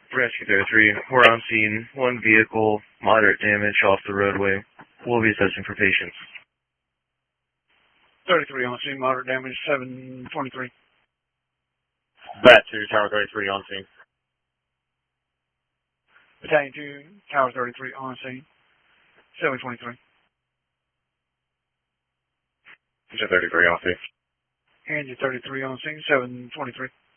Rescue 33, we're on scene. One vehicle, moderate damage off the roadway. We'll be assessing for patients. 33 on scene, moderate damage, 723. Bat 2, Tower 33 on scene. Battalion 2, Tower 33 on scene, 723. Engine 33 on scene. Engine 33 on scene, 723.